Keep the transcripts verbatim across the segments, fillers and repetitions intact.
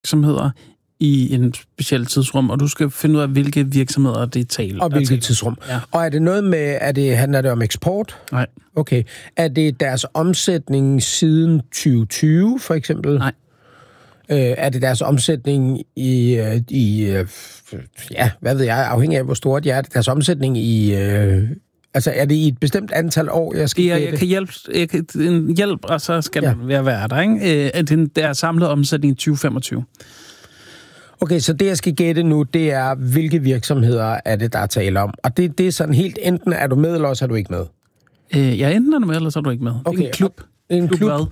virksomheder i en speciel tidsrum, og du skal finde ud af, hvilke virksomheder det taler. Og hvilket tidsrum. Ja. Og er det noget med, er det, handler det om eksport? Nej. Okay. Er det deres omsætning siden tyve tyve, for eksempel? Nej. Øh, er det deres omsætning i, i, ja, hvad ved jeg, afhængig af, hvor stort de er, er det deres omsætning i, øh, altså er det i et bestemt antal år, jeg skal det? Jeg kan hjælpe, jeg kan, en hjælp, og så skal ja. det være der, ikke? Øh, det er samlet omsætning i tyve femogtyve. Okay, så det, jeg skal gætte nu, det er, hvilke virksomheder er det, der er tale om. Og det, det er sådan helt, enten er du med, eller også er du ikke med. Øh, ja, enten er du med, eller så er du ikke med. Okay. Det er en klub. En klub. klub.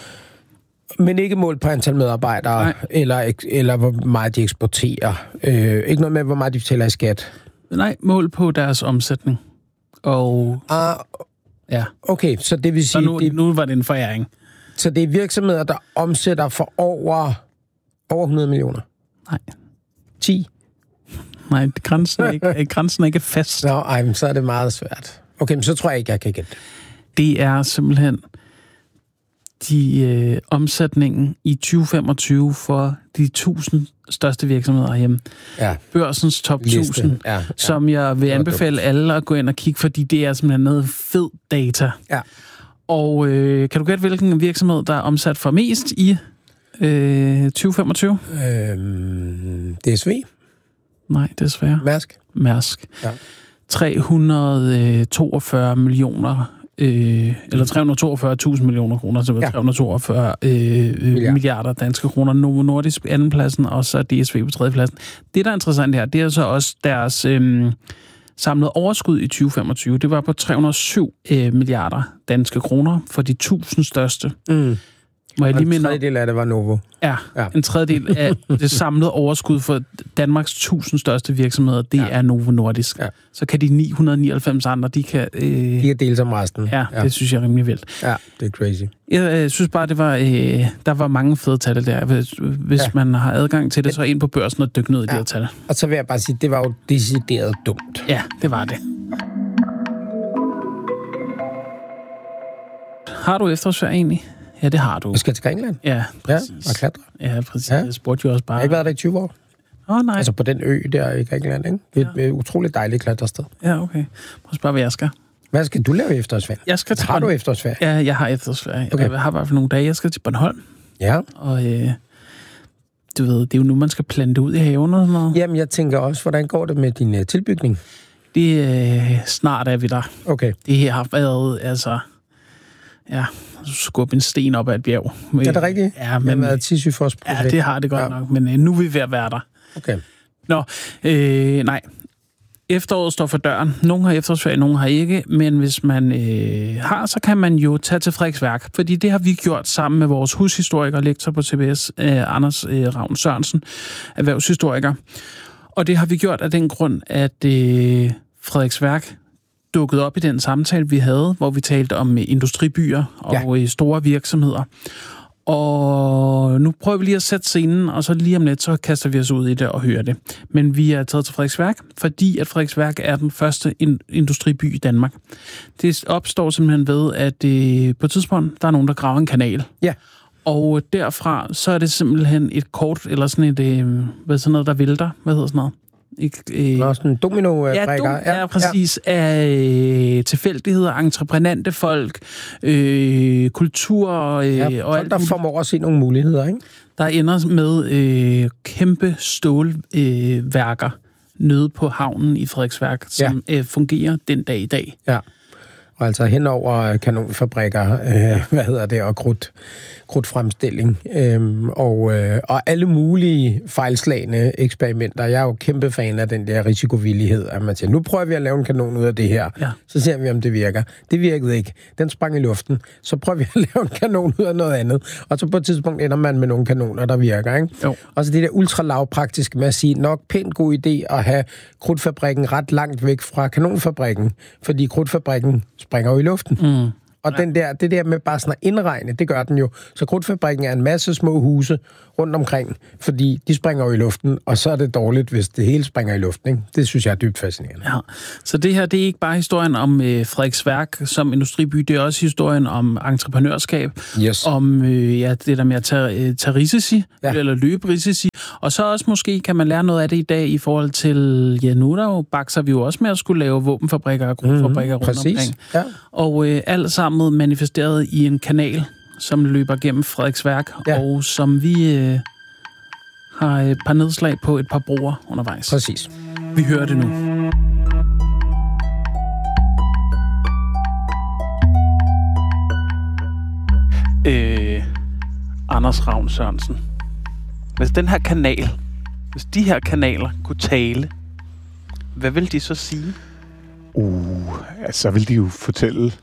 Men ikke målt på antal medarbejdere, eller, eller hvor meget de eksporterer. Øh, ikke noget med, hvor meget de betaler i skat. Nej, mål på deres omsætning. Og... Ah, ja. Okay, så det vil sige... Så nu, det, nu var det en foræring. Så det er virksomheder, der omsætter for over, over hundrede millioner? Nej. ti? Nej, grænsen er ikke, grænsen er ikke fast. Nå, ej, men så er det meget svært. Okay, men så tror jeg ikke, jeg kan gætte. Det er simpelthen de øh, omsætningen i tyve femogtyve for de tusind største virksomheder hjemme. Ja. Børsens top tusind, ja, ja. Som jeg vil anbefale alle at gå ind og kigge, fordi det er simpelthen noget fed data. Ja. Og øh, kan du gætte, hvilken virksomhed, der er omsat for mest i øh, tyve femogtyve? Øhm, D S V? Nej, desværre. Mærsk? Mærsk. Ja. tre hundrede og toogfyrre millioner, øh, eller tre hundrede og toogfyrre tusind millioner kroner, så ja. tre hundrede og toogfyrre øh, milliarder. milliarder danske kroner. Novo Nordisk på andenpladsen, og så D S V på tredjepladsen. Det, der er interessant her, det er så også deres øh, samlede overskud i tyve femogtyve. Det var på tre hundrede og syv øh, milliarder danske kroner for de tusind største. Mm. Må jeg lige minde? En tredjedel af det var Novo. Ja, ja, en tredjedel af det samlede overskud for Danmarks tusind største virksomheder, det ja. er Novo Nordisk. Ja. Så kan de ni hundrede og nioghalvfems andre, de kan... Øh, de kan dele som resten. Ja, ja, det synes jeg er rimelig vildt. Ja, det er crazy. Jeg øh, synes bare, det var, øh, der var mange fede tal der. Hvis, hvis ja. man har adgang til det, så ind på børsen og dykke ned i ja. de her tal. Og så vil jeg bare sige, det var jo decideret dumt. Ja, det var det. Har du efterårsferie egentlig? Ja, det har du. Du skal til Grækenland? Ja, præcis. Ja, og klatre? Ja, præcis. Ja. Jeg spurgte jo også bare... Jeg har ikke været der i tyve år. Åh, oh, nej. Altså på den ø der i Grækenland, ikke? Det er ja. et utroligt dejligt klatrested. Ja, okay. Prøv at spørge, hvad jeg skal. Hvad skal du lave i efterårsferie? Jeg skal til har du efterårsferie? Ja, jeg har efterårsferie. Okay. Jeg har i hvert fald nogle dage. Jeg skal til Bornholm. Ja. Og øh, du ved, det er jo nu, man skal plante ud i haven og sådan noget. Jamen, jeg tænker også, hvordan går det med din uh, tilbygning? Det øh, snart er vi der. Okay. Det her har været, altså... Ja, skubbe en sten op ad et bjerg. Er det rigtigt? Ja, men... Det har Sisyfos projekt. Ja, det har det godt ja. nok, men øh, nu er vi ved at være der. Okay. Nå, øh, nej. Efteråret står for døren. Nogle har efterårsferie, nogle har ikke, men hvis man øh, har, så kan man jo tage til Frederiksværk, fordi det har vi gjort sammen med vores hushistoriker, lektor på C B S, øh, Anders øh, Ravn Sørensen, erhvervshistoriker. Og det har vi gjort af den grund, at øh, Frederiksværk dukket op i den samtale, vi havde, hvor vi talte om industribyer og ja. store virksomheder. Og nu prøver vi lige at sætte scenen, og så lige om lidt, så kaster vi os ud i det og hører det. Men vi er taget til Frederiksværk, fordi at Frederiksværk er den første industriby i Danmark. Det opstår simpelthen ved, at øh, på et tidspunkt, der er nogen, der graver en kanal. Ja. Og derfra, så er det simpelthen et kort, eller sådan et, øh, hvad sådan noget, der vælter. Hvad hedder sådan noget? Ikke, øh, Nå, sådan en domino-brækker. Ja, dom, ja, ja, præcis. Ja. Af øh, tilfældigheder, entreprenante folk, øh, kultur øh, ja, og alt. Der formår at se nogle muligheder, ikke? Der ender med øh, kæmpe stålværker øh, nede på havnen i Frederiksværk, som ja. øh, fungerer den dag i dag. Ja, og altså hen over kanonfabrikker, øh, hvad hedder det, og krudt, krudtfremstilling, øh, og, øh, og alle mulige fejlslagne eksperimenter. Jeg er jo kæmpe fan af den der risikovillighed, at man siger, nu prøver vi at lave en kanon ud af det her, ja. så ser vi, om det virker. Det virkede ikke. Den sprang i luften. Så prøver vi at lave en kanon ud af noget andet. Og så på et tidspunkt ender man med nogle kanoner, der virker, ikke? Jo. Og så det der ultralavpraktiske med at sige, nok pænt god idé at have krudtfabrikken ret langt væk fra kanonfabrikken, fordi krudtfabrikken springer jo i luften. Mm. Og ja. den der, det der med bare sådan at indregne, det gør den jo. Så krudtfabrikken er en masse små huse rundt omkring, fordi de springer jo i luften, og så er det dårligt, hvis det hele springer i luften, ikke? Det synes jeg er dybt fascinerende. Ja. Så det her, det er ikke bare historien om øh, Frederiksværk som industriby, det er også historien om entreprenørskab, yes. om øh, ja, det der med at tage, øh, tage risici, ja. eller løbe risici, Og så også måske kan man lære noget af det i dag i forhold til, ja, nu der jo bakser vi jo også med at skulle lave våbenfabrikker og krudtfabrikker mm-hmm, rundt præcis. omkring. Ja. Og øh, alt sammen manifesteret i en kanal, som løber gennem Frederiksværk, ja. Og som vi øh, har et par nedslag på et par broer undervejs. Præcis. Vi hører det nu. Øh, Anders Ravn Sørensen. Hvis den her kanal, hvis de her kanaler kunne tale, hvad vil de så sige? Uh, altså, så vil de jo fortælle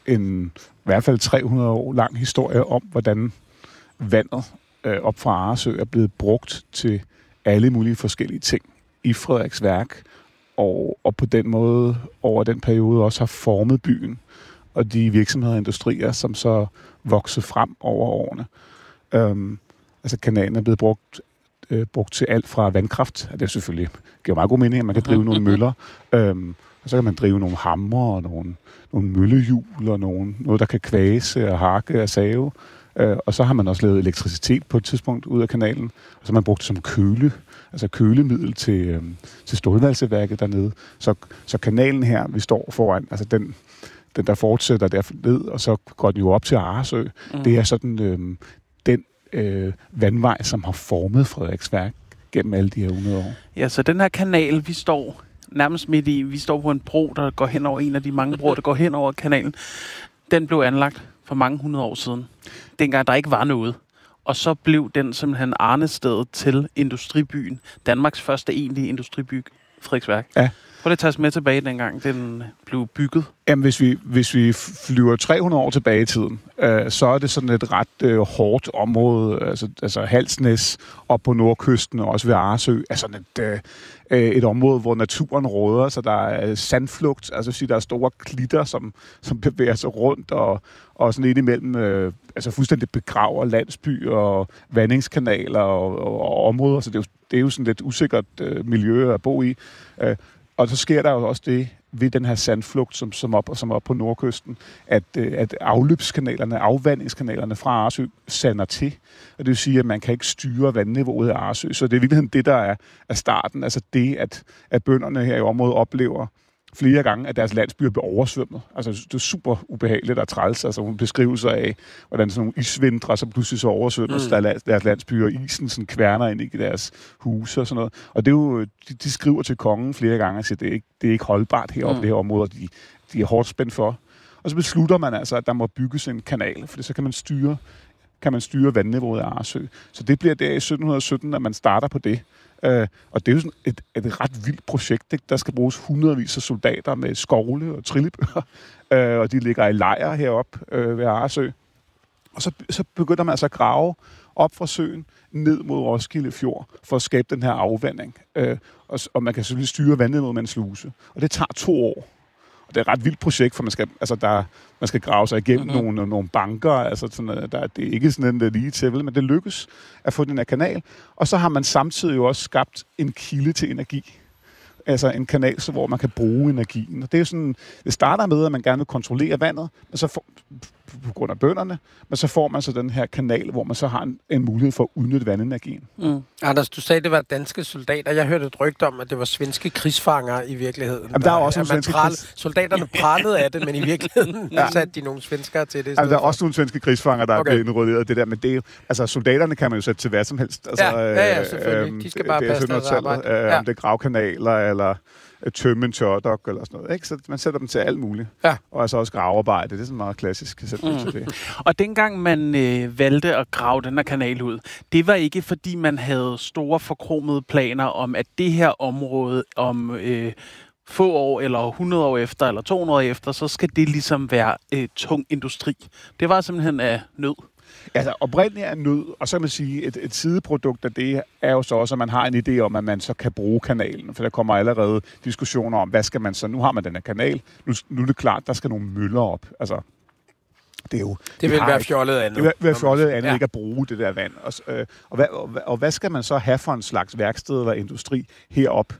en i hvert fald tre hundrede år lang historie om, hvordan vandet øh, op fra Arresø er blevet brugt til alle mulige forskellige ting i Frederiksværk, og, og på den måde over den periode også har formet byen og de virksomheder og industrier, som så voksede frem over årene. Øhm, altså kanalen er blevet brugt, øh, brugt til alt fra vandkraft. Det er selvfølgelig giver meget god mening, at man kan drive nogle møller, øhm, og så kan man drive nogle hamre og nogle, nogle møllehjul og nogle, noget, der kan kvæse og hakke og save. Øh, og så har man også lavet elektricitet på et tidspunkt ud af kanalen, og så har man brugt det som køle, altså kølemiddel til, øh, til stålvalseværket dernede. Så, så kanalen her, vi står foran, altså den, den der fortsætter der ned, og så går den jo op til Arresø. Mm. Det er sådan øh, den øh, vandvej, som har formet Frederiksværk gennem alle de her hundrede år. Ja, så den her kanal, vi står nærmest midt i, vi står på en bro, der går hen over en af de mange broer, der går hen over kanalen. Den blev anlagt for mange hundrede år siden, dengang der ikke var noget. Og så blev den simpelthen arnestedet til industribyen, Danmarks første egentlige industriby, Frederiksværk. Ja. Prøv lige at tage os med tilbage, dengang den blev bygget. Jamen, hvis vi, hvis vi flyver tre hundrede år tilbage i tiden, øh, så er det sådan et ret øh, hårdt område, altså, altså Halsnæs op på nordkysten og også ved Arresø, er sådan et, øh, et område, hvor naturen råder, så der er sandflugt, altså sige, der er store klitter, som, som bevæger sig rundt, og, og sådan lidt imellem, øh, altså fuldstændig begraver landsby og vandingskanaler og, og, og områder, så det er jo, det er jo sådan lidt usikkert øh, miljø at bo i. Øh, Og så sker der jo også det ved den her sandflugt, som, som, op, som er op på nordkysten, at, at afløbskanalerne, afvandingskanalerne fra Arresø sander til. Og det vil sige, at man kan ikke styre vandniveauet af Arresø. Så det er virkelig det, der er, er starten. Altså det, at, at bønderne her i området oplever flere gange, at deres landsbyer bliver oversvømmet. Altså, det er super ubehageligt og træls. Altså, nogle beskrivelser af, hvordan sådan nogle isvintre, så pludselig så oversvømmes mm. der deres landsbyer, og isen sådan kværner ind i deres huse og sådan noget. Og det er jo, de, de skriver til kongen flere gange og siger, at det er ikke, det er ikke holdbart heroppe, mm. det her område, og de, de er hårdt spændt for. Og så beslutter man altså, at der må bygges en kanal, for så kan man styre, kan man styre vandniveauet af Arresø. Så det bliver der i sytten sytten, at man starter på det. Uh, og det er jo sådan et, et ret vildt projekt, ikke? Der skal bruges hundredvis af soldater med skovle og trillebøger, uh, og de ligger i lejr heroppe uh, ved Arresø. Og så, så begynder man altså at grave op fra søen ned mod Roskilde Fjord for at skabe den her afvanding. Uh, og, og man kan selvfølgelig styre vandniveauet med en sluse. Og det tager to år. Det er et ret vildt projekt, for man skal, altså der, man skal grave sig igennem mm-hmm. nogle, nogle banker. Altså sådan, der, det er ikke sådan en lige til, men det lykkes at få den her kanal. Og så har man samtidig jo også skabt en kilde til energi. Altså en kanal, så hvor man kan bruge energien. Og det er sådan, det starter med, at man gerne vil kontrollere vandet, men så får, på grund af bønderne, men så får man så den her kanal, hvor man så har en, en mulighed for at udnytte vandenergien. Mm. Anders, du sagde, det var danske soldater. Jeg hørte et rygte om, at det var svenske krigsfanger i virkeligheden. Jamen, der er også nogle svenske pral, soldaterne pralede af det, men i virkeligheden ja. satte de nogle svenskere til det. Jamen, der er også nogle svenske krigsfanger, der okay. er blevet indrulleret det der, men det er, altså soldaterne kan man jo sætte til hvad som helst. Altså, ja, ja, ja, selvfølgelig. Øh, de skal bare det, passe deres arbejde. Øh, ja. Om det er gravkanaler, eller tømme en tørdok, eller sådan noget. Ikke? Så man sætter dem til alt muligt. Ja. Og altså også gravearbejde. Det er sådan meget klassisk. Sætte mm. til det. Og dengang man øh, valgte at grave den her kanal ud, det var ikke fordi man havde store forkromede planer om, at det her område om øh, få år, eller hundrede år efter, eller to hundrede år efter, så skal det ligesom være øh, tung industri. Det var simpelthen af nød. Altså, oprindeligt er nød, og så kan man sige, et, et sideprodukt af det er jo så også, at man har en idé om, at man så kan bruge kanalen. For der kommer allerede diskussioner om, hvad skal man så? Nu har man den her kanal, nu, nu er det klart, der skal nogle møller op. Altså, det er jo... Det vil være fjollet andet. Det vil være fjollet andet, ja. Ikke at bruge det der vand. Og, øh, og, hvad, og, og hvad skal man så have for en slags værksted eller industri herop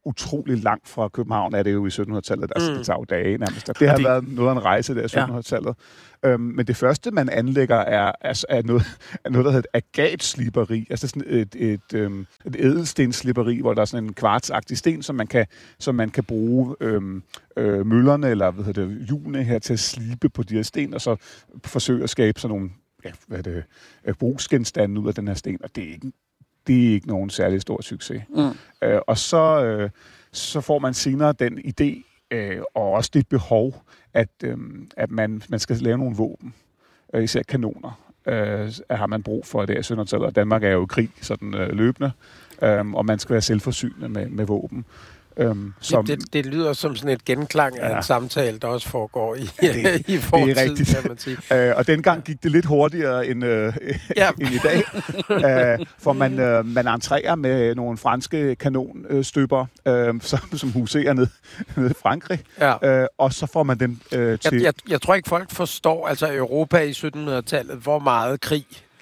utrolig langt fra København, er det jo i syttenhundredetallet. Altså, Mm. det tager jo dage nærmest. Det har det... været noget af en rejse der i syttenhundredetallet. Ja. Øhm, men det første, man anlægger, er, er, er, noget, er noget, der hedder et agatsliberi. Altså sådan et, et, et, et ædelstenssliberi, hvor der er sådan en kvartsagtig sten, som man kan, som man kan bruge øhm, øh, møllerne eller hvad hedder det, hjulene her til at slibe på de her sten, og så forsøge at skabe sådan nogle ja, hvad er det, brugsgenstande ud af den her sten. Og det er ikke, det er ikke nogen særlig stor succes. Mm. Øh, og så, øh, så får man senere den idé, øh, og også det behov, at, øh, at man, man skal lave nogle våben, øh, især kanoner, øh, har man brug for det i syttenhundredetallet. Danmark er jo i krig sådan øh, løbende, øh, og man skal være selvforsynende med, med våben. Øhm, som, det, det lyder som sådan et genklang af ja. en samtale, der også foregår i, ja, det, i fortiden, det er rigtigt. kan man sige. Øh, og dengang gik det lidt hurtigere end, øh, ja. end i dag, øh, for man, øh, man entrerer med nogle franske kanonstøber, øh, som, som huserer ned, ned i Frankrig, ja. øh, og så får man dem øh, til... Jeg, jeg, jeg tror ikke, folk forstår, altså Europa i syttenhundredetallet, hvor meget krig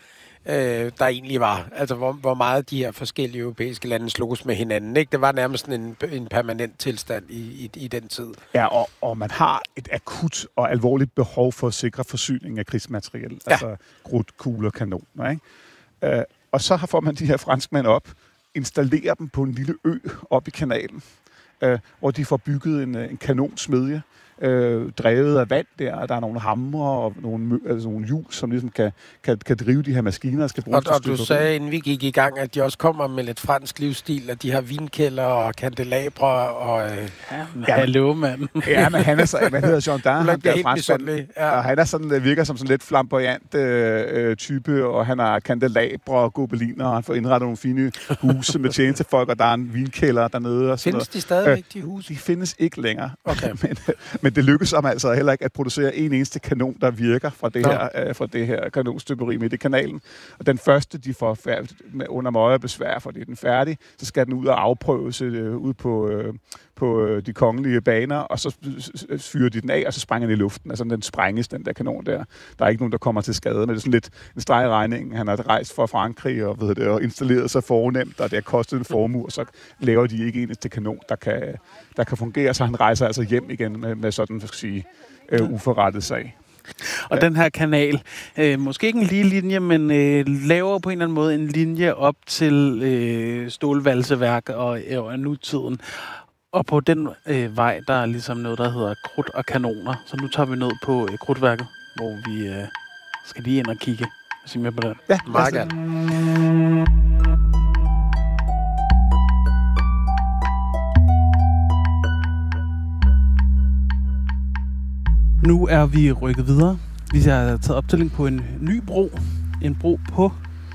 Øh, der egentlig var. Altså, hvor, hvor meget de her forskellige europæiske lande sloges med hinanden. Ikke? Det var nærmest en, en permanent tilstand i, i, i den tid. Ja, og, og man har et akut og alvorligt behov for at sikre forsyning af krigsmateriel. Ja. Altså krudt, kugler, kanoner. Ikke? Øh, og så får man de her franskmænd op, installerer dem på en lille ø op i kanalen, øh, hvor de får bygget en, en kanonsmedje, Øh, drevet af vand der, der er nogle hamre og nogle, altså nogle hjul, som ligesom kan, kan, kan drive de her maskiner, der skal bruges. Og, og du sagde, inden vi gik i gang, at de også kommer med lidt fransk livsstil, at de har vinkælder og kandelabre og... Øh... Ja, hallo, mand. Ja, men han er så, man hedder Jean Dard, han er franskmand, ja. Og han er sådan, virker som sådan lidt flamboyant øh, type, og han har kandelabre og gobeliner, og han får indrettet nogle fine huse med tjenestefolk, og der er en vinkælder dernede. Og sådan findes noget. De stadigvæk, de huse? De findes ikke længere. Okay. men, men det lykkes om altså heller ikke at producere en eneste kanon, der virker fra det, her, øh, fra det her kanonstøberi midt i kanalen. Og den første, de får færdig, med, under møje besvær, fordi den er færdig, så skal den ud og afprøves øh, ud på, øh, på øh, de kongelige baner, og så fyrer de den af, og så sprænger den i luften. Altså den sprænges, den der kanon der. Der er ikke nogen, der kommer til skade, men det er sådan lidt en streg i regningen. Han har rejst fra Frankrig og, ved det, og installeret sig fornemt, og det har kostet en formue, og så laver de ikke eneste kanon, der kan, der kan fungere, så han rejser altså hjem igen med, med sådan, hvad skal jeg sige, øh, uforrettet sag. Og ja. Den her kanal, øh, måske ikke en lige linje, men øh, laver på en eller anden måde en linje op til øh, stålvalseværk og, øh, og nutiden. Og på den øh, vej, der er ligesom noget, der hedder krudt og kanoner. Så nu tager vi ned på øh, krudtværket, hvor vi øh, skal lige ind og kigge. Hvis I er med på det. Ja, meget gerne. Nu er vi rykket videre. Vi har taget opstilling på en ny bro. En bro på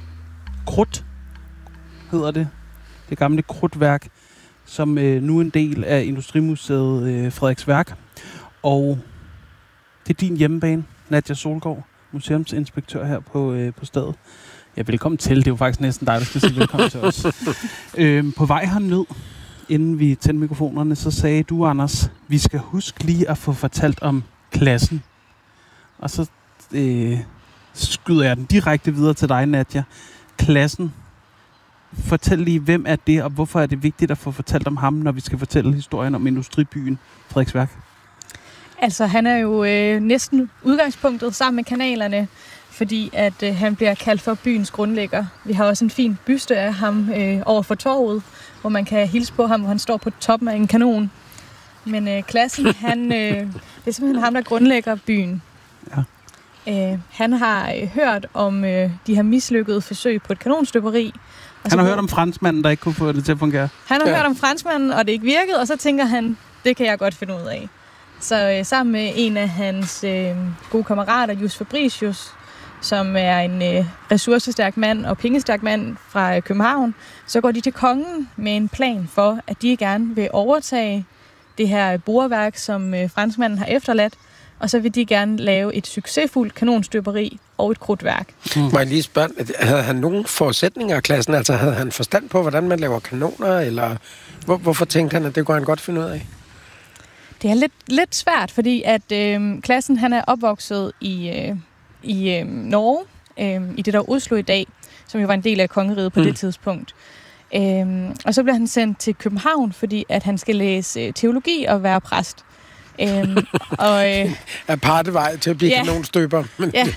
krudt, hedder det. Det gamle krudtværk, som øh, nu er en del af Industrimuseet øh, Frederiksværk. Og det er din hjemmebane, Nadia Solgaard, museumsinspektør her på, øh, på stedet. Ja, velkommen til. Det er jo faktisk næsten dig, der skal sige velkommen til os. Øh, på vej herned, inden vi tændte mikrofonerne, så sagde du, Anders, vi skal huske lige at få fortalt om klassen. Og så øh, skyder jeg den direkte videre til dig, Nadia. Klassen. Fortæl lige, hvem er det, og hvorfor er det vigtigt at få fortalt om ham, når vi skal fortælle historien om industribyen Frederiksværk? Altså, han er jo øh, næsten udgangspunktet sammen med kanalerne, fordi at øh, han bliver kaldt for byens grundlægger. Vi har også en fin byste af ham øh, over for torvet, hvor man kan hilse på ham, hvor han står på toppen af en kanon. Men øh, klassen, han, øh, det er simpelthen ham, der grundlægger byen. Ja. Øh, han har øh, hørt om øh, de her mislykkede forsøg på et kanonstøberi. Han har hørt om franskmanden, der ikke kunne få det til at fungere. Han har ja. hørt om franskmanden, og det ikke virkede, og så tænker han, det kan jeg godt finde ud af. Så øh, sammen med en af hans øh, gode kammerater, Jus Fabricius, som er en øh, ressourcestærk mand og pengestærk mand fra øh, København, så går de til kongen med en plan for, at de gerne vil overtage det her boreværk, som øh, franskmanden har efterladt, og så vil de gerne lave et succesfuldt kanonstøberi og et krudtværk. Mm. Må jeg lige spørge, havde han nogle forudsætninger af klassen? Altså havde han forstand på, hvordan man laver kanoner, eller hvor, hvorfor tænkte han, at det kunne han godt finde ud af? Det er lidt, lidt svært, fordi at øh, klassen han er opvokset i, øh, i øh, Norge, øh, i det der Oslo i dag, som jo var en del af kongeriget på mm. det tidspunkt. Øhm, og så bliver han sendt til København, fordi at han skal læse øh, teologi og være præst. Øhm, og, øh, Aparte vej til at blive ja, kanonstøber. Men, ja.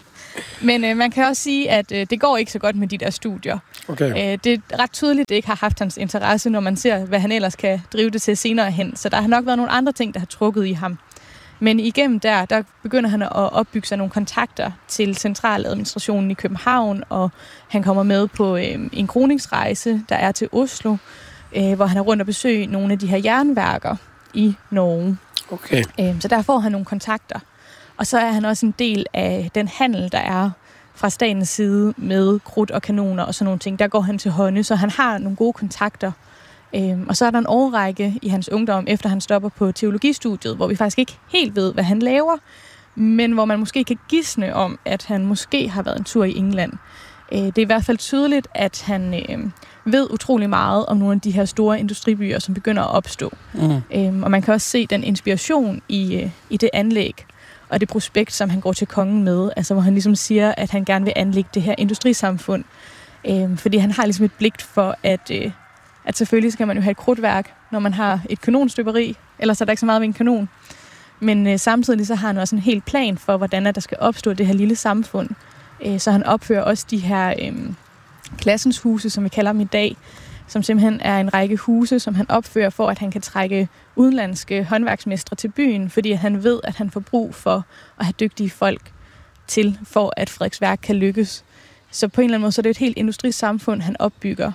Men øh, man kan også sige, at øh, det går ikke så godt med de der studier. okay. Øh, det er ret tydeligt, at det ikke har haft hans interesse, når man ser, hvad han ellers kan drive det til senere hen. Så der har nok været nogle andre ting, der har trukket i ham. Men igennem der, der begynder han at opbygge sig nogle kontakter til centraladministrationen i København, og han kommer med på øh, en kroningsrejse, der er til Oslo, øh, hvor han er rundt og besøger nogle af de her jernværker i Norge. Okay. Øh, så der får han nogle kontakter. Og så er han også en del af den handel, der er fra statens side med krudt og kanoner og sådan nogle ting. Der går han til hånde, så han har nogle gode kontakter. Øhm, og så er der en årrække i hans ungdom, efter han stopper på teologistudiet, hvor vi faktisk ikke helt ved, hvad han laver, men hvor man måske kan gisne om, at han måske har været en tur i England. Øh, det er i hvert fald tydeligt, at han øh, ved utrolig meget om nogle af de her store industribyer, som begynder at opstå. Mm. Øhm, og man kan også se den inspiration i, øh, i det anlæg og det prospekt, som han går til kongen med, altså hvor han ligesom siger, at han gerne vil anlægge det her industrisamfund. Øhm, fordi han har ligesom et blik for, at, øh, at selvfølgelig skal man jo have et krudtværk, når man har et kanonstøberi, ellers er der ikke så meget ved en kanon. Men øh, samtidig så har han også en helt plan for, hvordan der skal opstå det her lille samfund. Øh, så han opfører også de her øh, klassens huse, som vi kalder dem i dag, som simpelthen er en række huse, som han opfører for, at han kan trække udenlandske håndværksmestre til byen, fordi han ved, at han får brug for at have dygtige folk til, for at Frederiksværk kan lykkes. Så på en eller anden måde, så er det et helt industrisamfund, han opbygger.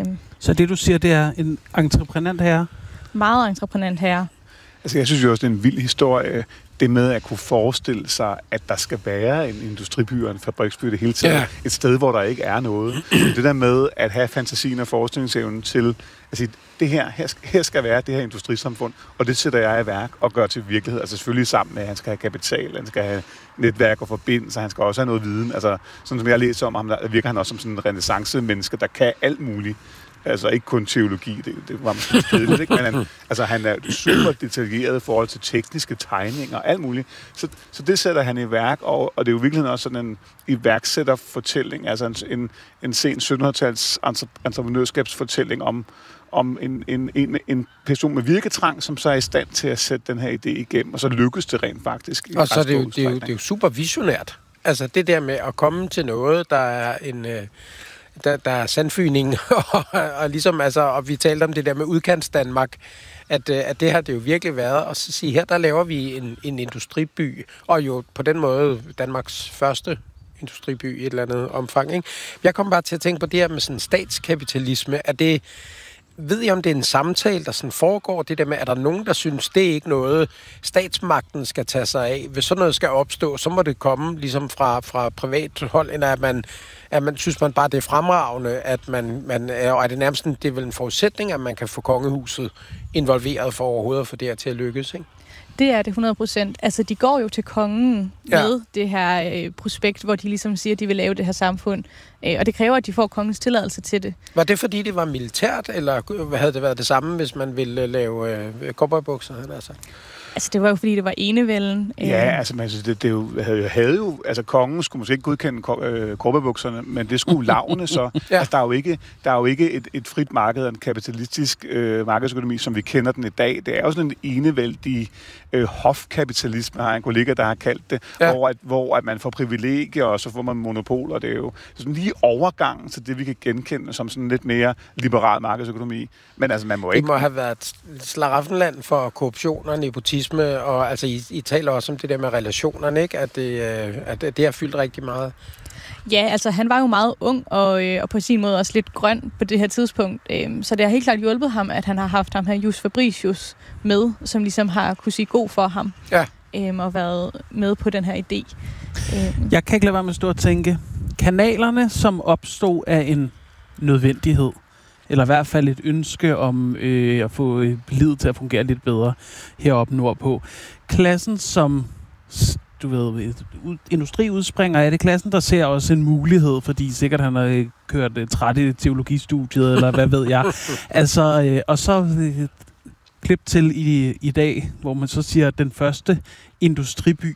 Så det, du siger, det er en entreprenant herre? Meget entreprenant herre. Altså, jeg synes jo også, det er en vild historie, det med at kunne forestille sig, at der skal være en industriby og en fabriksby det hele tiden. Ja. Et sted, hvor der ikke er noget. Det der med at have fantasien og forestillingsevnen til at sige, det her, her, her skal være det her industrisamfund, og det sætter jeg i værk og gør til virkelighed. Altså selvfølgelig sammen med, at han skal have kapital, han skal have netværk og forbindelser, han skal også have noget viden. Altså, sådan som jeg læser om ham, der virker han også som sådan en renæssance-menneske, der kan alt muligt. Altså ikke kun teologi, det, det var måske kedeligt, ikke? Men han, altså, han er super detaljeret i forhold til tekniske tegninger og alt muligt. Så, så det sætter han i værk, og, og det er jo virkelig også sådan en iværksætterfortælling, altså en, en, en sen syttenhundredetals entreprenørskabsfortælling om, om en, en, en, en person med virketrang, som så er i stand til at sætte den her idé igennem, og så lykkes det rent faktisk. Og så er det, jo, det, er jo, det er jo super visionært. Altså det der med at komme til noget, der er en... Øh Der, der er sandfyning, og, og ligesom, altså, og vi talte om det der med udkants Danmark, at, at det har det jo virkelig været, og så sige, her der laver vi en, en industriby, og jo på den måde Danmarks første industriby i et eller andet omfang, ikke? Jeg kom bare til at tænke på det her med sådan statskapitalisme, er det, ved I om det er en samtale, der sådan foregår, det der med, er der nogen, der synes, det er ikke noget, statsmagten skal tage sig af, hvis sådan noget skal opstå, så må det komme ligesom fra, fra privat hold, end at man at man synes man bare, det er fremragende, at man, man og er det nærmest en, det er vel en forudsætning, at man kan få kongehuset involveret for overhovedet at få det her til at lykkes, ikke? Det er det hundrede procent. Altså, de går jo til kongen ja. med det her øh, prospekt, hvor de ligesom siger, at de vil lave det her samfund. Øh, og det kræver, at de får kongens tilladelse til det. Var det, fordi det var militært, eller havde det været det samme, hvis man ville lave øh, cowboybukser, han altså? Altså, det var jo, fordi det var enevælden. Ja, altså, man, det, det jo, havde, havde jo... Altså, kongen skulle måske ikke godkende øh, korpebukserne, men det skulle lavne, så ja. altså, der er jo ikke, der er jo ikke et, et frit marked og en kapitalistisk øh, markedsøkonomi, som vi kender den i dag. Det er jo sådan en enevældig øh, hofkapitalisme, har en kollega, der har kaldt det, ja. hvor, at, hvor at man får privilegier, og så får man monopoler. Det er jo sådan lige overgangen til det, vi kan genkende som sådan lidt mere liberal markedsøkonomi. Men altså, man må ikke... Det må have været et slaraffenland for korruption og nepotisme. Og altså, I, I taler også om det der med relationerne, ikke? At det, at det har fyldt rigtig meget. Ja, altså han var jo meget ung, og, øh, og på sin måde også lidt grøn på det her tidspunkt. Øh, så det har helt klart hjulpet ham, at han har haft ham her Jus Fabricius med, som ligesom har kunne sige god for ham. Ja. Øh, og været med på den her idé. Øh. Jeg kan ikke lade være med at stå og tænke, kanalerne, som opstod af en nødvendighed, eller i hvert fald et ønske om øh, at få livet til at fungere lidt bedre heroppe nordpå. Klassen, som du ved, industriudspringer, er det klassen, der ser også en mulighed, fordi sikkert han har kørt øh, træt i teologistudiet, eller hvad ved jeg. Altså, øh, og så øh, klip til i, i dag, hvor man så siger, at den første industriby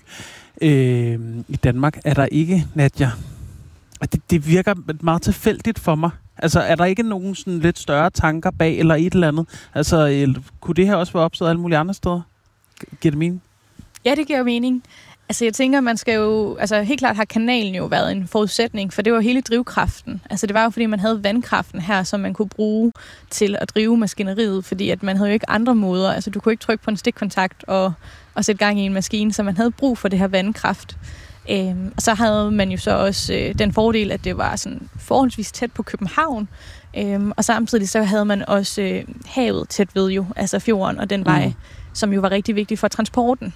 øh, i Danmark er der ikke, Nadia. Det, det virker meget tilfældigt for mig, Altså, er der ikke nogen sådan lidt større tanker bag, eller et eller andet? Altså, el- kunne det her også være opstået alle mulige andre steder? Giver det mening? Ja, det giver mening. Altså, jeg tænker, man skal jo... Altså, helt klart har kanalen jo været en forudsætning, for det var hele drivkraften. Altså, det var jo, fordi man havde vandkraften her, som man kunne bruge til at drive maskineriet, fordi at man havde jo ikke andre måder. Altså, du kunne ikke trykke på en stikkontakt og, og sætte gang i en maskine, så man havde brug for det her vandkraft. Øhm, og så havde man jo så også øh, den fordel, at det var sådan forholdsvis tæt på København. Øhm, og samtidig så havde man også øh, havet tæt ved jo, altså fjorden og den mm. vej, som jo var rigtig vigtig for transporten.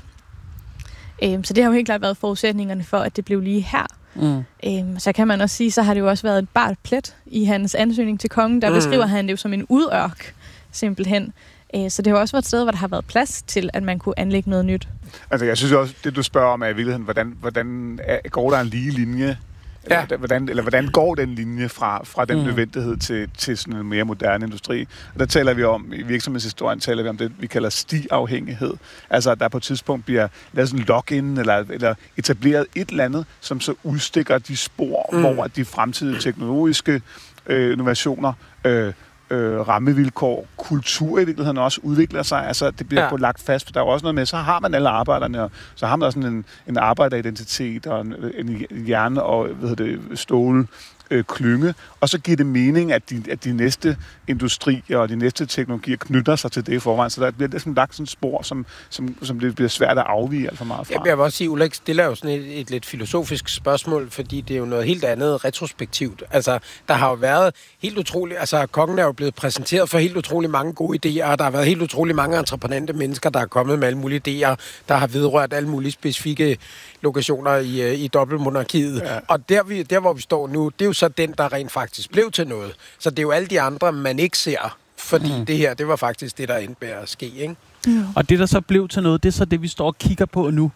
Øhm, så det har jo helt klart været forudsætningerne for, at det blev lige her. Mm. Øhm, så kan man også sige, så har det jo også været et bart plet i hans ansøgning til kongen. Der mm. beskriver han det jo som en udørk, simpelthen. Øh, så det har også været et sted, hvor der har været plads til, at man kunne anlægge noget nyt. Altså, jeg synes også, det du spørger om er i virkeligheden, hvordan, hvordan er, går der en lige linje? Ja. Eller, hvordan, eller hvordan går den linje fra, fra den mm. nødvendighed til, til sådan en mere moderne industri? Og der taler vi om, i virksomhedshistorien taler vi om det, vi kalder stiafhængighed. Altså, at der på et tidspunkt bliver lavet sådan en login, eller, eller etableret et eller andet, som så udstikker de spor, mm. hvor de fremtidige teknologiske øh, innovationer, øh, Øh, rammevilkår, kultur i virkeligheden også udvikler sig. Altså, det bliver ja. på lagt fast, for der er jo også noget med, så har man alle arbejderne, og så har man også en, en arbejderidentitet, og en, en hjerne og hvad hedder det, stål, øh, klynge, og så giver det mening, at de, at de næste industrier og de næste teknologier knytter sig til det i forvejen, så der bliver ligesom lagt sådan et spor, som, som, som det bliver svært at afvige alt for meget fra. Jeg vil også sige, Ulrik stiller jo sådan et, et lidt filosofisk spørgsmål, fordi det er jo noget helt andet retrospektivt. Altså, der har jo været helt utroligt, altså kongen er jo blevet præsenteret for helt utroligt mange gode idéer, og der har været helt utroligt mange entreprenante mennesker, der er kommet med alle mulige idéer, der har vedrørt alle mulige specifikke lokationer i, i dobbeltmonarkiet. Ja. Og der, vi, der, hvor vi står nu, det er jo så den, der rent faktisk blev til noget. Så det er jo alle de andre, man ikke ser, fordi mm. det her, det var faktisk det, der endte med at ske, ikke? Mm. Og det, der så blev til noget, det er så det, vi står og kigger på nu.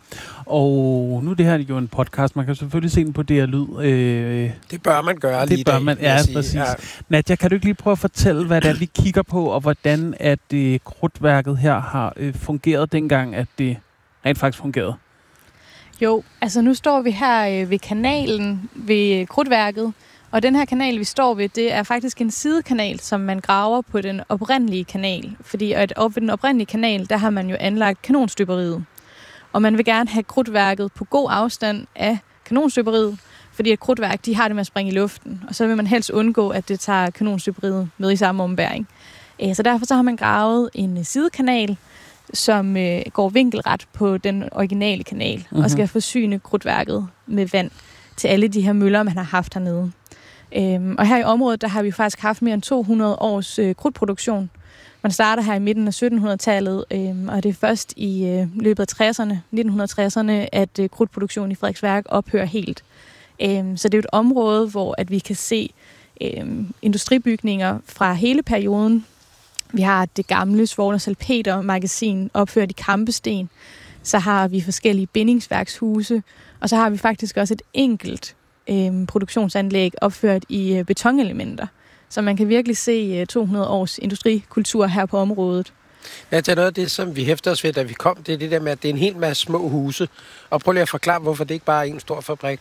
Og nu er det her jo en podcast. Man kan selvfølgelig se den på D R Lyd. Øh, det bør man gøre det lige i bør dag. Man, ja, præcis. Ja. Nadja, kan du ikke lige prøve at fortælle, hvad det er, vi kigger på, og hvordan at øh, krudtværket her har øh, fungeret dengang, at det rent faktisk fungerede? Jo, altså nu står vi her øh, ved kanalen, ved krudtværket, og den her kanal, vi står ved, det er faktisk en sidekanal, som man graver på den oprindelige kanal. Fordi at op ved den oprindelige kanal, der har man jo anlagt kanonstøberiet. Og man vil gerne have krudtværket på god afstand af kanonstøberiet, fordi at krudtværk, de har det med at springe i luften. Og så vil man helst undgå, at det tager kanonstøberiet med i samme ombæring. Så derfor så har man gravet en sidekanal, som øh, går vinkelret på den originale kanal, mm-hmm. og skal forsyne krudtværket med vand til alle de her møller, man har haft hernede. Øhm, og her i området, der har vi faktisk haft mere end to hundrede års øh, krudtproduktion. Man starter her i midten af syttenhundredetallet, øhm, og det er først i øh, løbet af tresserne, nitten tresserne, at øh, krudtproduktionen i Frederiksværk ophører helt. Øhm, så det er et område, hvor at vi kan se øh, industribygninger fra hele perioden. Vi har det gamle Svogn og Salpeter-magasin opført i kampesten. Så har vi forskellige bindingsværkshuse, og så har vi faktisk også et enkelt øh, produktionsanlæg opført i øh, betonelementer. Så man kan virkelig se øh, to hundrede års industrikultur her på området. Ja, det er noget af det, som vi hæfter os ved, da vi kom. Det er det der med, at det er en hel masse små huse. Og prøv lige at forklare, hvorfor det ikke bare er en stor fabrik.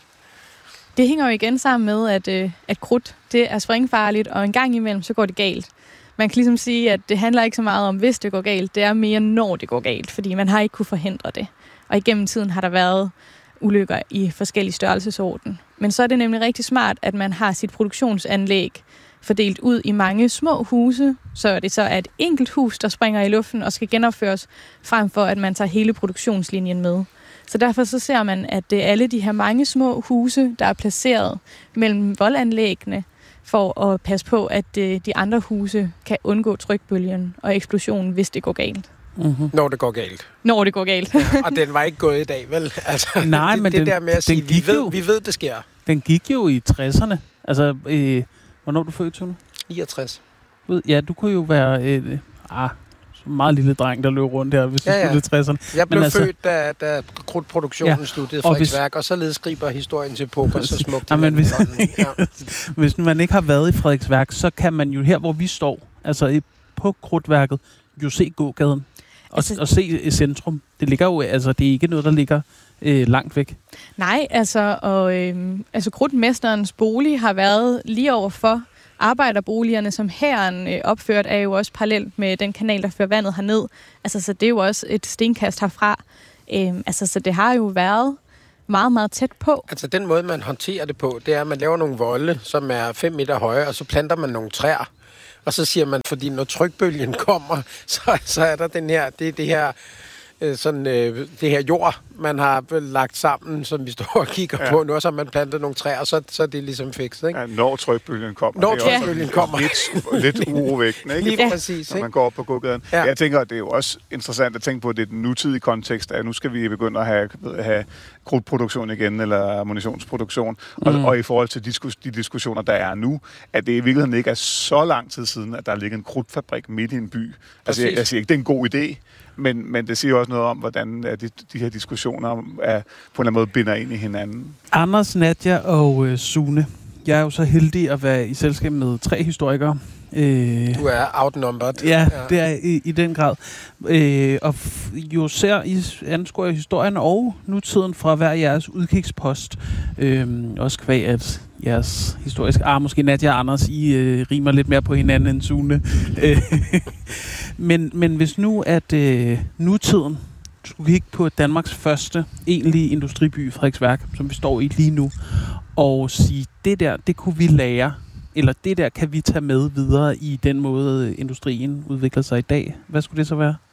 Det hænger jo igen sammen med, at, øh, at krudt det er springfarligt, og en gang imellem så går det galt. Man kan ligesom sige, at det handler ikke så meget om, hvis det går galt. Det er mere, når det går galt, fordi man har ikke kunne forhindre det. Og igennem tiden har der været ulykker i forskellige størrelsesorden. Men så er det nemlig rigtig smart, at man har sit produktionsanlæg fordelt ud i mange små huse, så det så er et enkelt hus, der springer i luften og skal genopføres, frem for at man tager hele produktionslinjen med. Så derfor så ser man, at det er alle de her mange små huse, der er placeret mellem voldanlæggene, for at passe på, at de andre huse kan undgå trykbølgen og eksplosionen, hvis det går galt. Mm-hmm. Når det går galt. Når det går galt. Ja, og den var ikke gået i dag, vel? Altså, Nej, det, men det den, der med at sige, vi ved, jo, vi ved, det sker. Den gik jo i tresserne. Altså, øh, hvornår er du født, Tune? niogtres. Ja, du kunne jo være øh, ah, en meget lille dreng, der løb rundt her, hvis ja, ja. du skulle i tresserne. Jeg blev altså, født, da, da krudtproduktionen ja. sluttede i Frederiksværk, og, og således skriver historien til poker så smukt. Ja, men hvis, ja. hvis man ikke har været i Frederiksværk, så kan man jo her, hvor vi står, altså på krudtværket, jo se gågaden og, altså, og se centrum. Det ligger jo, altså det er ikke noget, der ligger øh, langt væk. Nej, altså, og, øh, altså krudtmesterens bolig har været lige overfor, arbejderboligerne, som hæren øh, opført, er jo også parallelt med den kanal, der fører vandet herned. Altså, så det er jo også et stenkast herfra. Øh, altså, så det har jo været meget, meget tæt på. Altså, den måde, man håndterer det på, det er, at man laver nogle volde, som er fem meter høje, og så planter man nogle træer. Og så siger man, fordi når trykbølgen kommer, så, så er der den her, det, det her, øh, sådan, øh, det her jord, man har lagt sammen, som vi står og kigger ja. på nu, og så har man plantet nogle træer, og så, så er det ligesom fikset, ikke? Ja, når trykbølgen kommer. Når trykbølgen ja. kommer. Lidt, lidt urovækkende, ikke? Lige præcis, når man går op på gågaden. Ja. Jeg tænker, at det er jo også interessant at tænke på, at det er den nutidige kontekst, at nu skal vi begynde at have, have krudtproduktion igen, eller ammunitionsproduktion. Mm. Og, og i forhold til diskus, de diskussioner, der er nu, at det i virkeligheden ikke er så lang tid siden, at der ligger en krudtfabrik midt i en by. Altså, jeg, jeg siger ikke, det er en god idé, men, men det siger også noget om, hvordan de, de her diskussioner er, på en eller anden måde binder ind i hinanden. Anders, Nadia og øh, Sune. Jeg er jo så heldig at være i selskab med tre historikere. Øh, du er outnumbered. Ja, ja. Det er i, i den grad. Øh, og f- jo ser I anskuer historien og nutiden fra hver jeres udkigspost. Øh, også kvæg, at jeres historiske ah, måske Nadia og Anders, I øh, rimer lidt mere på hinanden end Sune. men, men hvis nu, at øh, nutiden skulle kigge på Danmarks første egentlige industriby, Frederiksværk, som vi står i lige nu, og sige, det der, det kunne vi lære, eller det der kan vi tage med videre i den måde, industrien udvikler sig i dag. Hvad skulle det så være?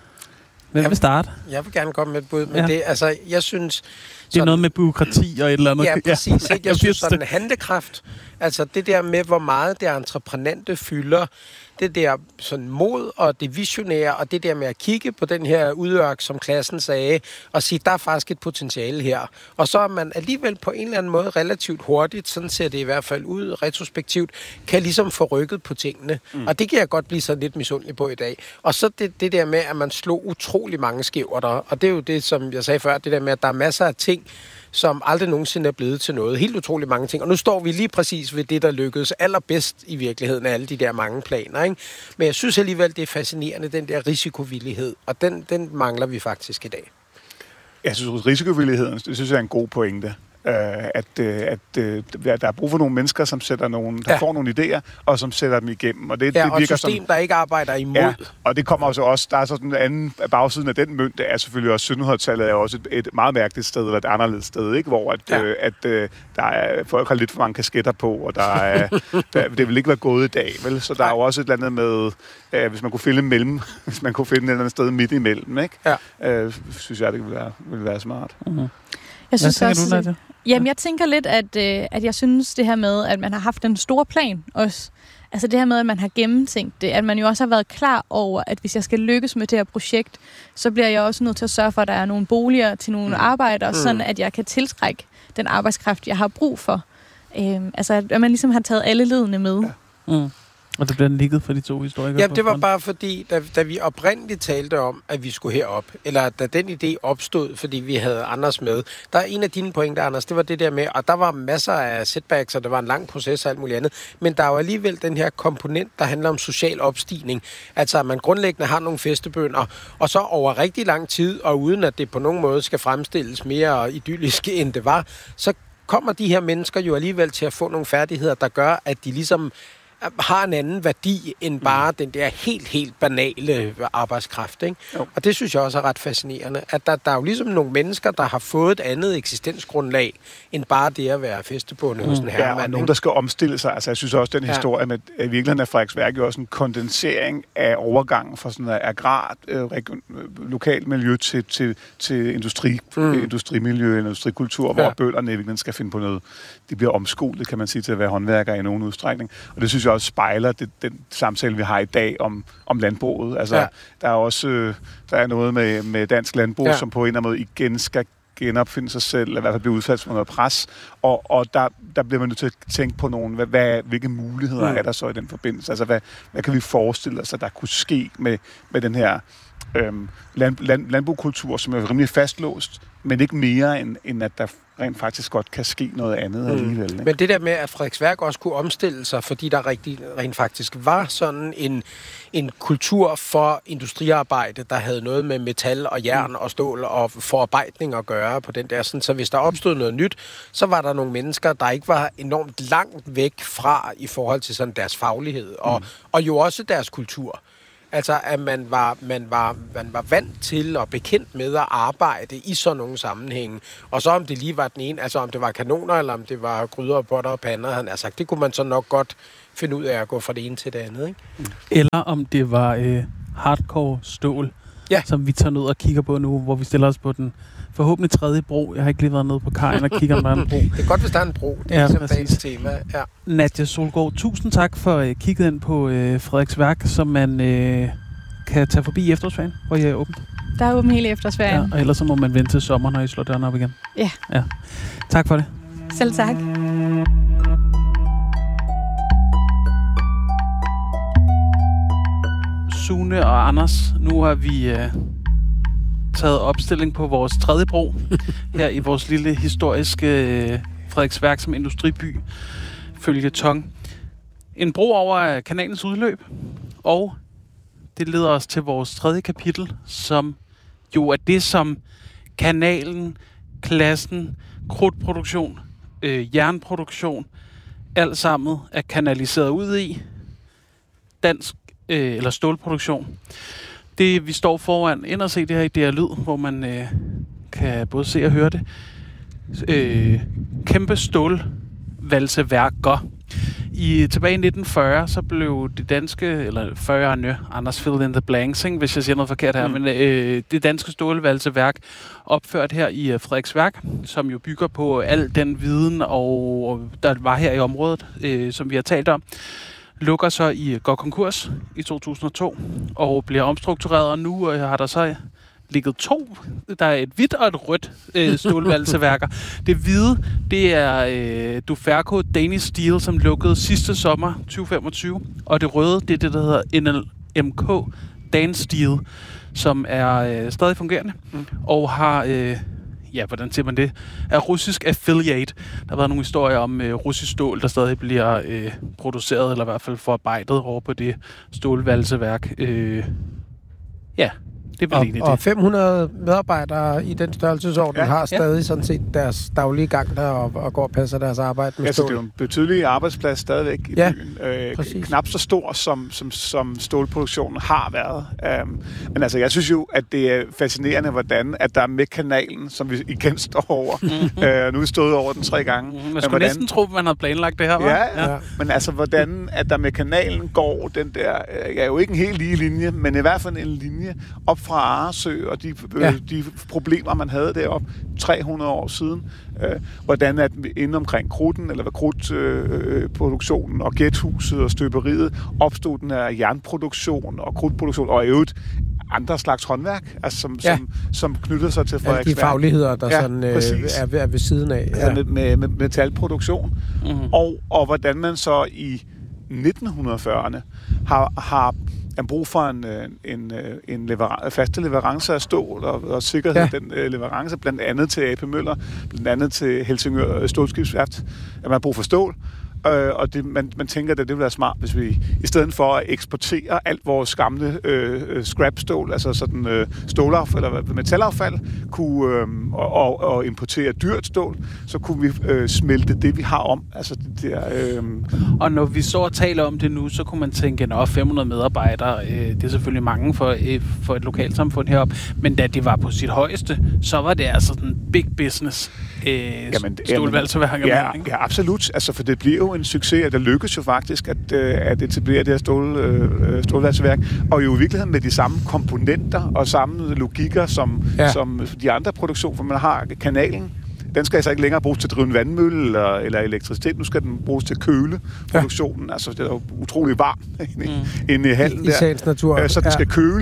Hvem vil starte? Jeg vil gerne komme med et bud, men ja. det, altså, jeg synes... Det er noget med bureaukrati og et eller andet. Ja, præcis. Ja. Jeg synes sådan handlekraft, altså det der med, hvor meget det entreprenante fylder, det der sådan mod og det visionære, og det der med at kigge på den her udørk, som klassen sagde, og sige, der er faktisk et potentiale her. Og så er man alligevel på en eller anden måde relativt hurtigt, sådan ser det i hvert fald ud, retrospektivt, kan ligesom få rykket på tingene. Mm. Og det kan jeg godt blive så lidt misundelig på i dag. Og så det, det der med, at man slog utrolig mange skæver der. Og det er jo det, som jeg sagde før, det der med, at der er masser af ting, som aldrig nogensinde er blevet til noget. Helt utrolig mange ting. Og nu står vi lige præcis ved det, der lykkedes allerbedst i virkeligheden af alle de der mange planer. Ikke? Men jeg synes alligevel, det er fascinerende, den der risikovillighed. Og den, den mangler vi faktisk i dag. Jeg synes, risikovilligheden, det synes jeg er en god pointe. Uh, at, uh, at uh, der er brug for nogle mennesker, som sætter nogle, der ja. får nogle idéer, og som sætter dem igennem. Og det, ja, det og virker et system, som, der ikke arbejder imod. Ja, og det kommer også også, der er sådan en anden bagsiden af den mønt, det er selvfølgelig også, sytten-hundrede-tallet er også et, et meget mærkeligt sted, eller et anderledes sted, ikke? Hvor at, ja. øh, at øh, der er, folk har lidt for mange kasketter på, og der er, der, det vil ikke være gået i dag, vel? Så der er jo også et eller andet med, øh, hvis man kunne finde mellem, hvis man kunne finde et eller andet sted midt imellem, ikke? Ja. Øh, synes jeg, det ville være, ville være smart. Mm-hmm. Jeg synes Hvad også, tænker du, Nadia? Jamen, jeg tænker lidt, at, øh, at jeg synes det her med, at man har haft en stor plan også. Altså det her med, at man har gennemtænkt det. At man jo også har været klar over, at hvis jeg skal lykkes med det her projekt, så bliver jeg også nødt til at sørge for, at der er nogle boliger til nogle mm. arbejdere, mm. sådan at jeg kan tiltrække den arbejdskraft, jeg har brug for. Øhm, altså at man ligesom har taget alle ledene med. Ja. Mm. Og det bliver nikket for de to historikere? Ja, det var bare fordi, da, da vi oprindeligt talte om, at vi skulle herop, eller da den idé opstod, fordi vi havde Anders med, der er en af dine pointer, Anders, det var det der med, og der var masser af setbacks, og det var en lang proces og alt muligt andet, men der er jo alligevel den her komponent, der handler om social opstigning. Altså, at man grundlæggende har nogle festebønder, og så over rigtig lang tid, og uden at det på nogen måde skal fremstilles mere idyllisk, end det var, så kommer de her mennesker jo alligevel til at få nogle færdigheder, der gør, at de ligesom har en anden værdi end bare mm. den der helt, helt banale arbejdskraft. Ikke? Og det synes jeg også er ret fascinerende, at der, der er jo ligesom nogle mennesker, der har fået et andet eksistensgrundlag, end bare det at være festebonde mm. hos en herremand. Ja, og nogen, der skal omstille sig. Altså, jeg synes også, den historie ja. med, at i virkeligheden er Frederiksværk jo også en kondensering af overgangen fra sådan et agrar, øh, region, lokalt miljø til, til, til industri, mm. industrimiljø, industrikultur, ja. hvor bønderne i virkeligheden skal finde på noget. De bliver omskolet, kan man sige, til at være håndværkere i nogen udstrækning. Og det synes jeg også spejler det, den samtale, vi har i dag om, om landbruget. Altså, ja. der er også øh, der er noget med, med dansk landbrug, ja. som på en eller anden måde igen skal genopfinde sig selv, eller i hvert fald blive udsat for noget pres. Og, og der, der bliver man nødt til at tænke på nogle, hvad, hvad, hvilke muligheder mm. er der så i den forbindelse? Altså, hvad, hvad kan vi forestille os, at der kunne ske med, med den her øhm, land, land, landbrugskultur, som er rimelig fastlåst, men ikke mere, end, end at der rent faktisk godt kan ske noget andet mm. alligevel. Ikke? Men det der med, at Frederiksværk også kunne omstille sig, fordi der rigtig, rent faktisk var sådan en, en kultur for industriarbejde, der havde noget med metal og jern og stål og forarbejdning at gøre på den der. Sådan, så hvis der opstod noget nyt, så var der nogle mennesker, der ikke var enormt langt væk fra i forhold til sådan deres faglighed og, mm. og jo også deres kultur. Altså, at man var, man, var, man var vant til og bekendt med at arbejde i sådan nogle sammenhænge. Og så om det lige var den ene, altså om det var kanoner, eller om det var gryder, potter og pander, han har sagt, det kunne man så nok godt finde ud af at gå fra det ene til det andet, ikke? Eller om det var øh, hardcore stål, ja. Som vi tager ned og kigger på nu, hvor vi stiller os på den forhåbentlig tredje bro. Jeg har ikke lige været nede på kajen og kigger, om der er en bro. Det er godt, hvis der er en bro. Det er ja, ligesom dagens tema. Ja. Nadia Solgaard, tusind tak for øh, kigget ind på øh, Frederiksværk, som man øh, kan tage forbi i efterårsferien, hvor I er åbent. Der er åbent hele efterårsferien. Ja, og ellers så må man vente til sommer, når I slår døren op igen. Ja. ja. Tak for det. Selv tak. Sune og Anders, nu har vi øh, taget opstilling på vores tredje bro her i vores lille historiske øh, Frederiksværk som industriby, følgetong. En bro over kanalens udløb, og det leder os til vores tredje kapitel, som jo er det, som kanalen, klassen, krudtproduktion, øh, jernproduktion, alt sammen er kanaliseret ud i. Dansk øh, eller stålproduktion. Det, vi står foran, ind og se det her i D R Lyd, hvor man øh, kan både se og høre det. Øh, kæmpe stålvalseværker. I, tilbage i nitten fyrre, så blev det danske, eller fyrrerne, Anders fill in the blanks, ikke, hvis jeg siger noget forkert her, mm. men øh, det danske stålvalseværk opført her i uh, Frederiksværk, som jo bygger på al den viden, og der var her i området, øh, som vi har talt om, lukker så i går konkurs i to tusind og to, og bliver omstruktureret, og nu øh, har der så ligget to. Der er et hvidt og et rødt øh, stålvalseværker. Det hvide, det er øh, Duferco Danish Steel, som lukkede sidste sommer tyve femogtyve. Og det røde, det er det, der hedder N L M K Danish Steel, som er øh, stadig fungerende, mm. og har, øh, ja, hvordan siger man det, er russisk affiliate. Der har været nogle historier om øh, russisk stål, der stadig bliver øh, produceret, eller i hvert fald forarbejdet over på det stålvalseværk. Øh, ja, det og, det. og fem hundrede medarbejdere i den størrelsesorden ja, har stadig ja. sådan set deres daglige gang der og, og går og passer deres arbejde med ja, stål. Så det er jo en betydelig arbejdsplads stadigvæk i ja, byen. Øh, knap så stor, som, som, som stålproduktionen har været. Um, men altså, jeg synes jo, at det er fascinerende, hvordan at der med kanalen, som vi igen står over, mm-hmm. øh, nu er vi stået over den tre gange. Mm-hmm. Man skulle hvordan, næsten tro, at man havde planlagt det her, var? Ja, ja, ja, men altså, hvordan at der med kanalen går den der, øh, er jo ikke en helt lige linje, men i hvert fald en linje op fra Arresø og de, øh, ja. de problemer, man havde deroppe tre hundrede år siden. Øh, hvordan at inde omkring krudten, eller hvad krudtproduktionen øh, og gæthuset og støberiet opstod den her jernproduktion og krudtproduktion, og i øvrigt andre slags håndværk, altså som, ja. som, som knytter sig til Frederiksværk. Alle de fagligheder, der ja, sådan, øh, er, ved, er ved siden af. Ja. Altså med, med metalproduktion. Mm-hmm. Og, og hvordan man så i nitten fyrrerne har, har er brug for en, en, en leveran- faste leverance af stål og, og sikkerhed ja. den uh, leverance, blandt andet til A P Møller, blandt andet til Helsingør Stålskibsværft, at man har brug for stål. Uh, og det, man, man tænker, at det ville være smart, hvis vi i stedet for at eksportere alt vores gamle uh, scrap-stål, altså sådan uh, stålaffald eller metalaffald, kunne, uh, og, og, og importere dyrt stål, så kunne vi uh, smelte det, vi har om. Altså det der, uh... Og når vi så og taler om det nu, så kunne man tænke, at fem hundrede medarbejdere, uh, det er selvfølgelig mange for, uh, for et lokalsamfund heroppe, men da det var på sit højeste, så var det altså sådan big business uh, stålvalseværker. Ja, ja, absolut. Altså, for det bliver jo en succes, og det lykkedes jo faktisk at, øh, at etablere det her stål, øh, stålvalseværk, og jo i virkeligheden med de samme komponenter og samme logikker som, ja. som de andre produktioner, for man har kanalen. Den skal altså ikke længere bruges til at drive en vandmølle eller, eller elektricitet. Nu skal den bruges til køle produktionen. Ja. Altså, det er jo utrolig varmt inde, mm. inde i hallen I, der. I natur. Så den ja. skal køle,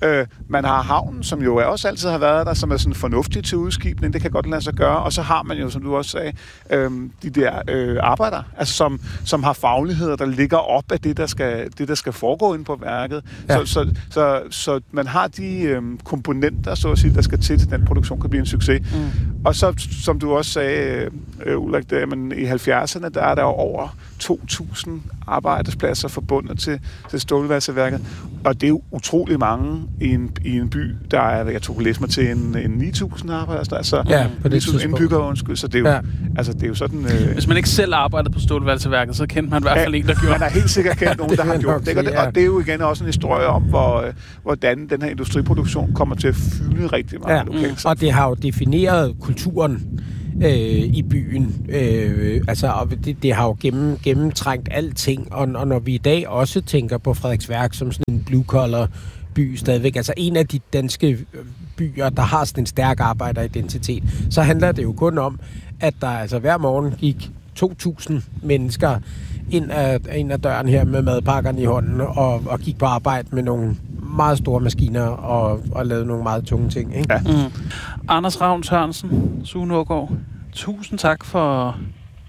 Øh, man har havnen, som jo også altid har været der, som er sådan fornuftig til udskibning. Det kan godt lade sig gøre. Og så har man jo, som du også sagde, øh, de der øh, arbejdere, altså som, som har fagligheder, der ligger op af det, der skal, det, der skal foregå inde på værket. Ja. Så, så, så, så man har de øh, komponenter, så at sige, der skal til, til den produktion kan blive en succes. Mm. Og så, som du også sagde, øh, Ulrik, der, men i halvfjerdserne, der er der over to tusind arbejdspladser forbundet til, til stålvalseværket. Og det er jo utrolig mange i en, i en by, der er, jeg tog læse mig til en, en ni tusind arbejdere, altså ja, på det ni tusind indbyggere, undskyld, så det er jo, ja. altså, det er jo sådan... Øh, Hvis man ikke selv arbejder på stålvalseværket, så kender man i hvert fald ja, en, der gjorde. Man har helt sikkert kendt nogen, der har gjort det. Og, det, og det er jo igen også en historie om, hvor, hvordan den her industriproduktion kommer til at fylde rigtig meget ja. lokalt. Og det har jo defineret kulturen øh, i byen. Øh, altså, og det, det har jo gennem, gennemtrængt alting. Og, og når vi i dag også tænker på Frederiksværk som sådan en blue-collar by stadigvæk, altså en af de danske byer, der har sådan en stærk arbejderidentitet, så handler det jo kun om, at der altså hver morgen gik to tusind mennesker ind af, ind af døren her med madpakkerne i hånden og, og gik på arbejde med nogle meget store maskiner og, og lavede nogle meget tunge ting. Ikke? Ja. Mm. Anders Ravn Sørensen, Sune Aagaard, tusind tak for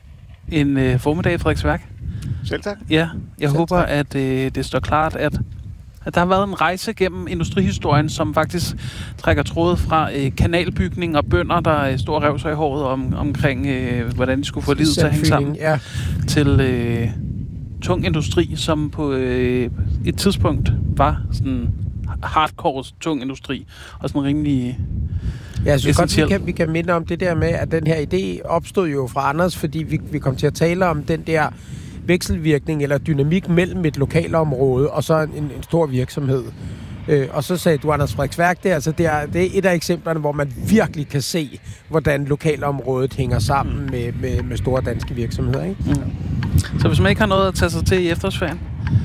en øh, formiddag i Frederiksværk. Selv tak. Ja, jeg Selv håber, tak. at øh, det står klart, at, at der har været en rejse gennem industrihistorien, som faktisk trækker tråde fra øh, kanalbygning og bønder, der øh, står rev sig i håret om, omkring, øh, hvordan de skulle få livet til at hænge sammen, ja. til øh, tung industri, som på øh, et tidspunkt var sådan hardcore tung industri, og sådan rimelig... Ja, jeg synes godt, vi kan, vi kan minde om det der med, at den her idé opstod jo fra Anders, fordi vi, vi kom til at tale om den der vekselvirkning eller dynamik mellem et lokalområde og så en, en stor virksomhed. Øh, og så sagde du, Anders, Frederiksværk, det er, altså, det, er, det er et af eksemplerne, hvor man virkelig kan se, hvordan lokalområdet hænger sammen mm. med, med, med store danske virksomheder. Ikke? Mm. Så hvis man ikke har noget at tage sig til i efterårsferien,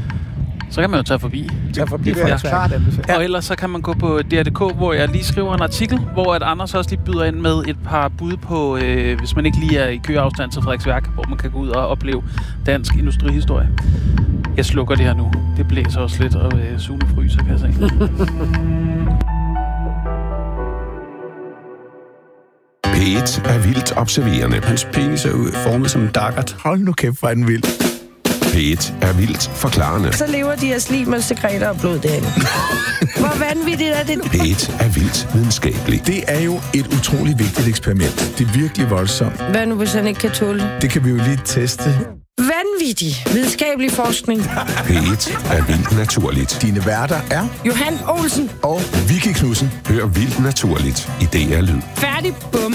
så kan man jo tage forbi. Tage forbi det, det er klart. Ja. Og ellers så kan man gå på D R punktum d k, hvor jeg lige skriver en artikel, hvor at Anders også lige byder ind med et par bud på, øh, hvis man ikke lige er i køreafstand til Frederiksværk, hvor man kan gå ud og opleve dansk industrihistorie. Jeg slukker det her nu. Det blæser også lidt, og øh, Sune fryser, kan jeg se. P et er vildt observerende. Hans penis er formet som en daggert. Hold nu kæft, hvor er den vild. P et er vildt forklarende. Så lever de af slim og sekreter og blod derinde. Hvor vanvittigt er det? P et er vildt videnskabelig. Det er jo et utroligt vigtigt eksperiment. Det er virkelig voldsomt. Hvad nu, hvis han ikke kan tåle det? Det kan vi jo lige teste. Vanvittig videnskabelig forskning. P et er vildt naturligt. Dine værter er Johan Olsen og Vicky Knudsen. Hør vildt naturligt i D R Lyd. Færdig, bum.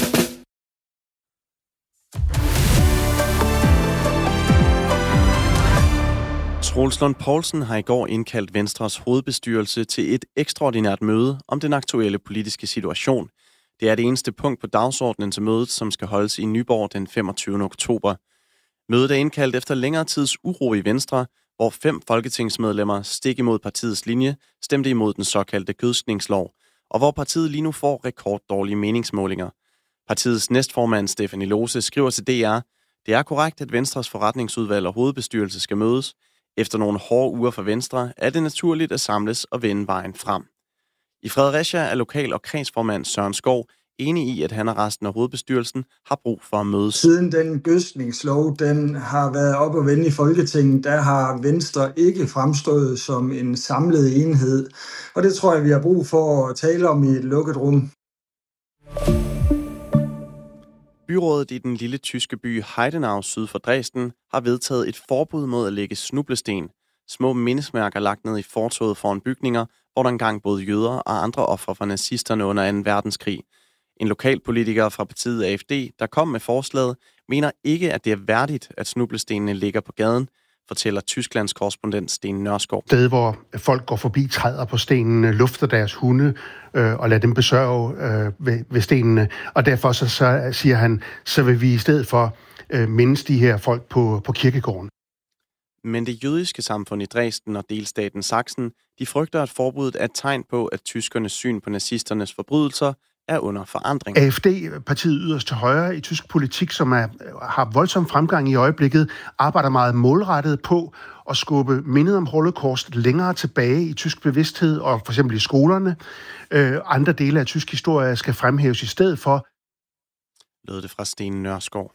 Troels Lund Poulsen har i går indkaldt Venstres hovedbestyrelse til et ekstraordinært møde om den aktuelle politiske situation. Det er det eneste punkt på dagsordenen til mødet, som skal holdes i Nyborg den femogtyvende oktober. Mødet er indkaldt efter længere tids uro i Venstre, hvor fem folketingsmedlemmer stik imod partiets linje stemte imod den såkaldte gødskningslov, og hvor partiet lige nu får rekorddårlige meningsmålinger. Partiets næstformand Stephanie Lose skriver til D R, det er korrekt, at Venstres forretningsudvalg og hovedbestyrelse skal mødes. Efter nogle hårde uger for Venstre er det naturligt at samles og vende vejen frem. I Fredericia er lokal- og kredsformand Søren Skov enig i, at han og resten af hovedbestyrelsen har brug for at mødes. Siden den gødskningslov, den har været op og vende i Folketinget, der har Venstre ikke fremstået som en samlet enhed. Og det tror jeg, vi har brug for at tale om i et lukket rum. Byrådet i den lille tyske by Heidenau syd for Dresden har vedtaget et forbud mod at lægge snublesten, små mindesmærker lagt ned i fortovet foran bygninger, hvor der engang boede jøder og andre ofre for nazisterne under anden verdenskrig. En lokalpolitiker fra partiet A F D, der kom med forslaget, mener ikke, at det er værdigt, at snublestenene ligger på gaden, fortæller Tysklands korrespondent Sten Nørskov. Sted, hvor folk går forbi, træder på stenene, lufter deres hunde øh, og lader dem besørge øh, ved, ved stenene. Og derfor så, så siger han, så vil vi i stedet for øh, mindes de her folk på, på kirkegården. Men det jødiske samfund i Dresden og delstaten Sachsen, de frygter, at forbuddet er et tegn på, at tyskernes syn på nazisternes forbrydelser er under forandring. A F D, partiet yderst til højre i tysk politik, som er, har voldsom fremgang i øjeblikket, arbejder meget målrettet på at skubbe mindet om Holocaust længere tilbage i tysk bevidsthed, og for eksempel i skolerne. Øh, andre dele af tysk historie skal fremhæves i stedet for. Lød det fra Sten Nørskov.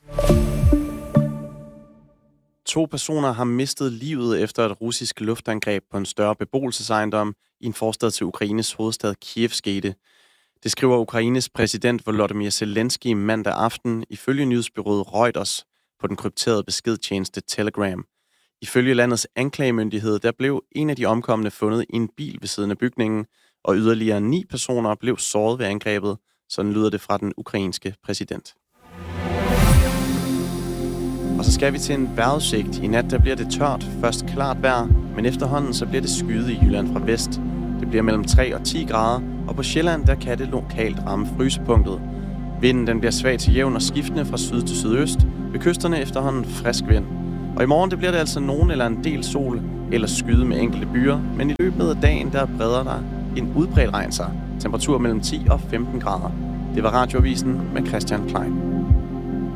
To personer har mistet livet efter et russisk luftangreb på en større beboelsesejendom i en forstad til Ukraines hovedstad Kiev skete. Det skriver Ukraines præsident Volodymyr Zelensky mandag aften ifølge nyhedsbureauet Reuters på den krypterede beskedtjeneste Telegram. Ifølge landets anklagemyndighed, der blev en af de omkomne fundet i en bil ved siden af bygningen, og yderligere ni personer blev såret ved angrebet. Sådan lyder det fra den ukrainske præsident. Og så skal vi til en vejrudsigt. I nat der bliver det tørt, først klart vejr, men efterhånden så bliver det skyet i Jylland fra vest. Det bliver mellem tre og ti grader, og på Sjælland der kan det lokalt ramme frysepunktet. Vinden den bliver svag til jævn og skiftende fra syd til sydøst, ved kysterne efterhånden frisk vind. Og i morgen det bliver det altså nogen eller en del sol, eller skyde med enkelte byer, men i løbet af dagen der breder der en udbredt regn sig. Temperatur mellem ti og femten grader. Det var Radioavisen med Christian Klein.